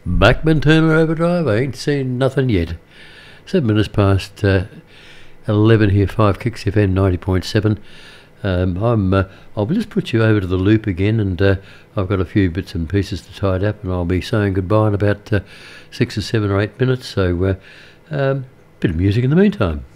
Backman Turner Overdrive. I ain't seen nothing yet. 7 minutes past 11 here, 5 Kicks FM 90.7. I'll just put you over to the loop again, and I've got a few bits and pieces to tidy up, and I'll be saying goodbye in about 6 or 7 or 8 minutes. So, bit of music in the meantime.